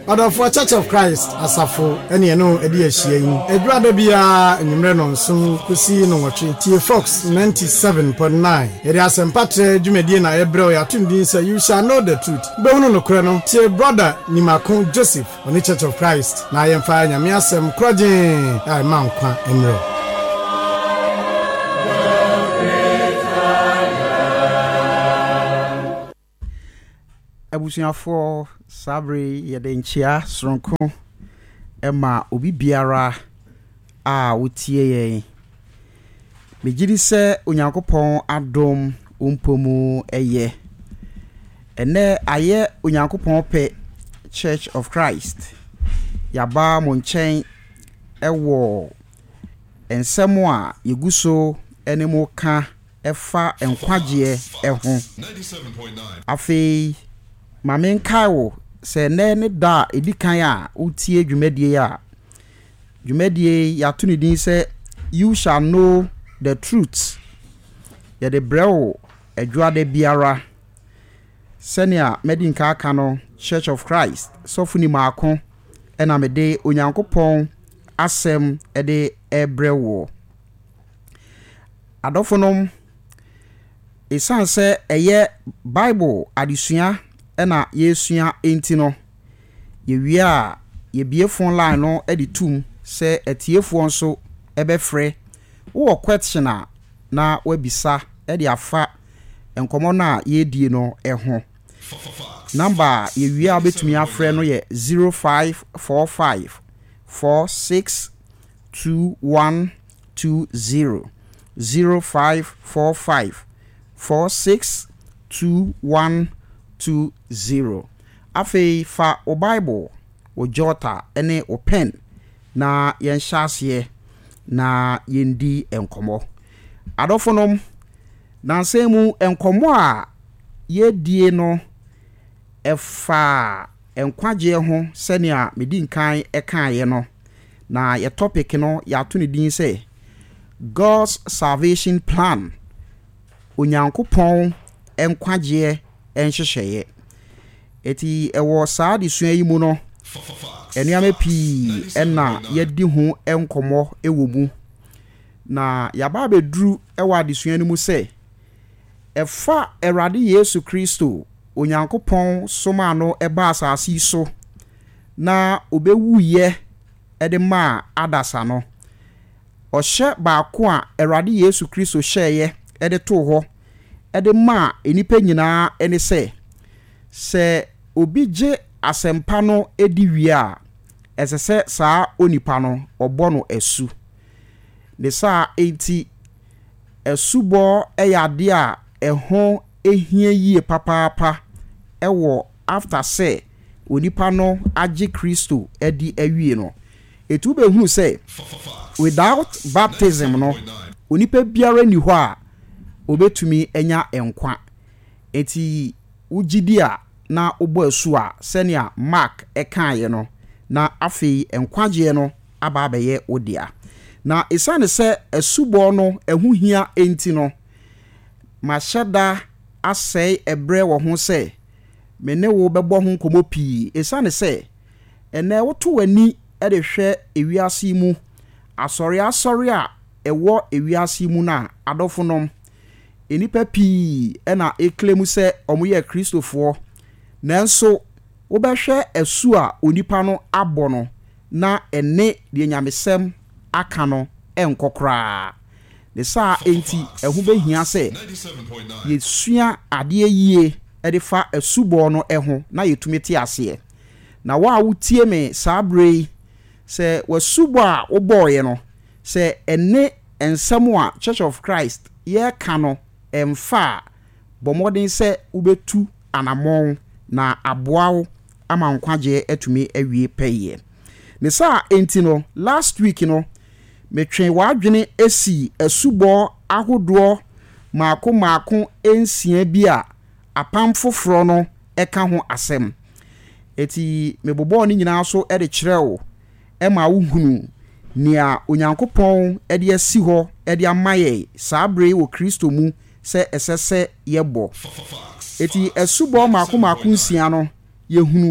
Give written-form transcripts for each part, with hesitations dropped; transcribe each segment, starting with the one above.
Adolfo Church of Christ asafo ene no edi ahia yi adwada bia enyimre no nso kusi no nwotwe tie Fox 97.9 eri asempatre dwumedie na ebrɛ ya tumdin say you shall know the truth behunu no kure no tie brother Nimakon Joseph on the Church of Christ na yemfa nyame asem krogen ai mankwa emro abusuafo sabre yede nchia sronko ema obi biara a wotie yen megiri se onyankopon adom ompomu eye ene aye onyankopon pe Church of Christ yaba mo nchen ewo ensemo a yeguso ene mo ka efa enkwagye eho 97.9 afei Mamen Kaiwo se ne da edikan a utie dwumadie a dwumadie ya to ne din se you shall know the truth ya de brewo adwade biara senia medinka aka no Church of Christ sofuni maako ena mede onyankopon asem ede ebrewo adofonom esanse eye Bible adesua ena yesua enti no yewia yebie phone line no editum se etiefo nso ebefre wo question na wabisa edi afa enkomo na yedie no eho number yewia betumi afre no ye 0545 462120 0545 462120 afei fa o Bible o jota ene o pen na yen hyase na yendi enkomo adofonom nansemu enkomo a yedie no efa enkwagye ho senia medinkan ekaye no na ye topic no ya to ne din say God's salvation plan onyankopon enkwagye enhyehyeye eti ewo saa de sua yi mu no eniame pi enna yedi ho enkomo ewo mu na yaba bedru ewa de sua ni mu se efa Erade Yesu Kristo onyankopon soma no eba asase so na obewuye ede ma adasa no ohye baako a Erade Yesu Kristo hyeye ede to ho ede ma enipa nyina ene se obi je asempa no edi wie a esese saa onipa no obo no esu ne saa enti esubo eyade a eho ehia yie papa ewo after say onipa no age Kristo edi awie no etu be hu say without baptism no onipa biara ni ho a obetumi enya enkwa eti ugidia na obo asu a senia Mark ekaye no na afei enkwagye no aba abeye odia na esane se asubo no ehuhia enti no mashada asai ebre wo ho se mene wo bebo ho komo pii esane se ene woto wani ede hwe ewiase mu asori a ewo ewiase mu na adofonom enipa pii ena eklemu se omoye Kristofo nanso wo behwe asu a onipa no abo no na ene de nyamesem aka no enkokra de saa enti ehu behia se yesua ade yie ede fa asubo no eho na yetumete ase na wa wutie me sabre se wasubo a wo boye no se ene ensemo a Church of Christ ye ka no emfa bomodin se ubetu anamon na aboawo ama nkwagye atumi awie peye ne saa enti no last week no metwen wadwene esi asubo ahodo maako ensia bi a apam foforo no eka ho asem eti mebobo ni nyina so ede kyerɛw ema wohunu nia onyankopɔn ede asi ho ede amaye sabre wo Kristo mu se esese yebo eti esubo maako nsia no yehunu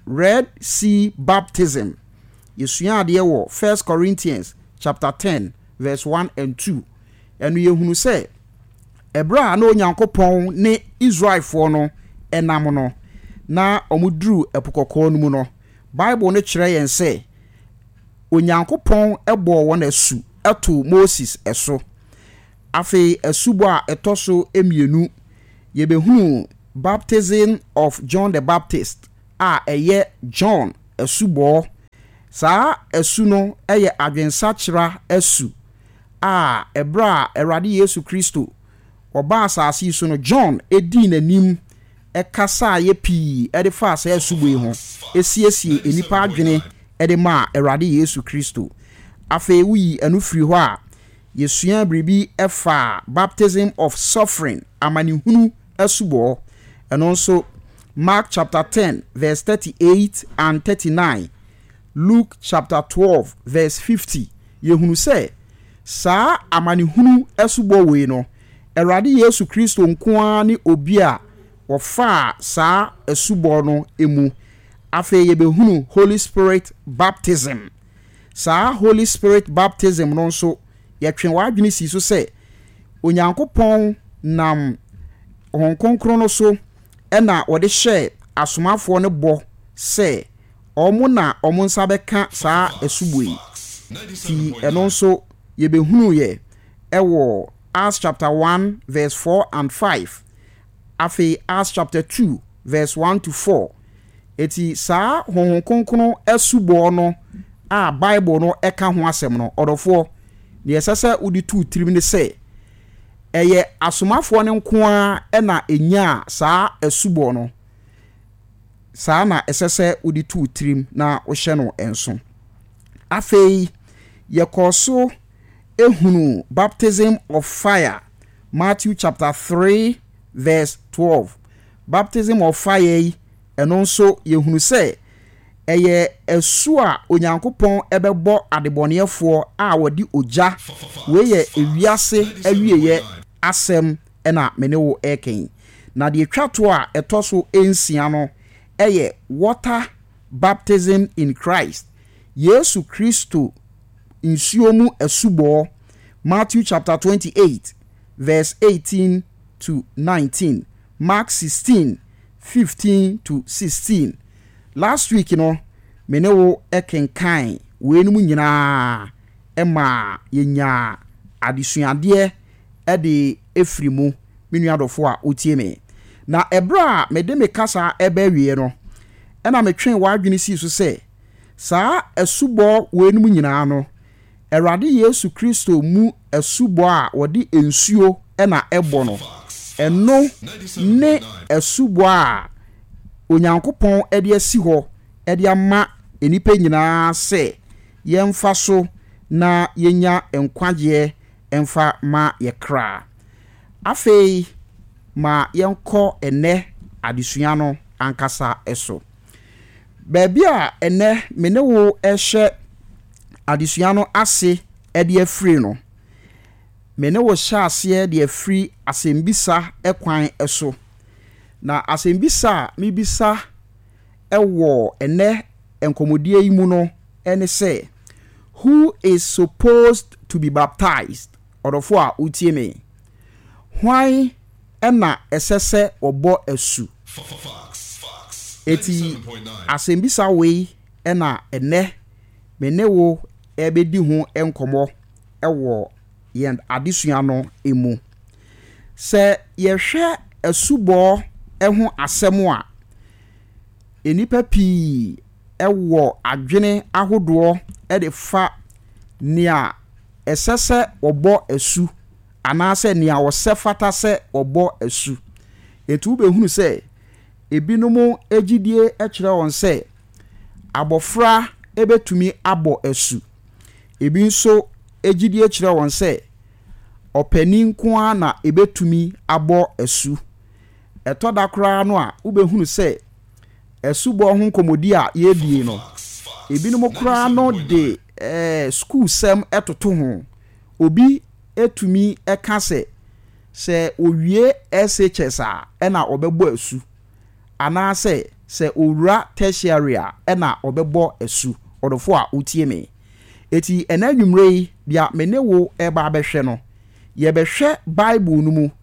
Red Sea baptism. Yesua ade wo 1 Corinthians chapter 10 verse 1 and 2. Enu yehunu se ebra na Onyankopɔn ne Israelfo no enam no na omudru epukoko no mu no. Bible ne kyerɛ yɛn se Onyankopɔn ɛbɔ wɔn asu ɛto Moses ɛso. Afei asubo a ɛtɔso emienu yebehunu baptism of John the Baptist a ɛyɛ John asubo. Saa asu no ɛyɛ adwensakyera asu a ɛbra Awurade Yesu Kristo ɔba asase so no John edi nanim ɛkasa yɛ pii ɛde fa saa asubo yi ho esiesie enipa adwene ɛde ma Awurade Yesu Kristo. Afei wuyi anu firi hɔ a yesua bribi ɛfa baptism of suffering amanihunu asubo ɛno nso Mark chapter 10 verse 38 and 39, Luke chapter 12 verse 50. Yehunu se saa amanihunu asubo we no Awurade Yesu Kristo nkoa ne obi a wɔfa saa asubo no emu. Afei yebehunu Holy Spirit baptism. Saa Holy Spirit baptism no nso yɛtwe wadwene si so se Onyankopɔn nam Honhom Kronkron no so ɛna wɔde hyɛ asomafo no bɔ se ɔmo na ɔmo nsa bɛka saa asubo yi. Ti ɛno nso yebehunu ye ɛwɔ Acts chapter 1 verse 4 and 5. Afei Acts chapter 2 verse 1 to 4. Eti saa Honhom Kronkron asubo no a Bible no ɛka ho asɛm no ɔdɔfo ne ɛsɛsɛ udi tu tirim ne sɛ ɛyɛ asomafo no nkoa ɛna enya saa asubo no. Saa na ɛsɛsɛ udi tu tirim na wohyɛ no enso. Afei yekoso ehunu baptism of fire. Matthew chapter 3 verse 12. Baptism of fire ɛno nso yehunu sɛ ɛyɛ esu a Onyankopɔn ɛbɛbɔ adebɔneɛfoɔ a wɔdi ogya we yɛ ewiase awieyɛ asɛm ɛna mene wo ɛken. Na de twato a ɛtɔso ensia no ɛyɛ water baptism in Christ. Yesu Kristo nsuo mu asubo. Matthew chapter 28 verse 18 to 19. Mark 16 15 to 16. Last week mene wo ekenkan we num nyina ema yenya adesuade de efrimu menuadofo a otie me. Na ebra me de me kasa eba wie no ena metwen wadwene si so se saa asubo we num nyina no Awurade Yesu Kristo mu asubo a wodi ensuo ena ebo no eno ne asubo a Onyankopɔn ede asi hɔ ede ama enipa nyinaa se yemfa so na yenya enkwagye emfa ma yekra. Afei ma yenko ene adesua no ankasa eso. Baabi a ene mene wo ehye adesua no ase ede afri no. Mene wo hye ase ede afri asembisa ekwan eso. Na asembisa mibisa ewo ene enkomodie yi mu no ene se who is supposed to be baptized? Odofo a utie me. Why ena esese obo asu? Eti asembisa we ena ene mene wo ebedi ho enkomo ewo yen adesua no emu. Se yehwe asubo eho asɛm a enipa pii ɛwɔ adwene ahodoɔ ɛde fa nia ɛsɛsɛ ɔbɔ asu anaasɛ nia ɔsɛ fata sɛ ɔbɔ asu. Etu behunu sɛ ebinom egidie ɛkyerɛ wɔn sɛ abɔfra ebetumi abɔ asu. Ebi nso egidie kyerɛ wɔn sɛ ɔpanin nkoa na ebetumi abɔ asu. Etoda kra no a ubehunu se esubo ho komodi a yedie no ebinom kra no de school sem etoto ho obi etumi eka se owie SHS a na obebo asu ana se sɛ owura tertiary a ɛna ɔbɛbɔ asu ɔdɔfo a wotie me eti ɛna nwumre yi dia me ne wo ɛba abɛhwɛ no yɛbɛhwɛ bible no mu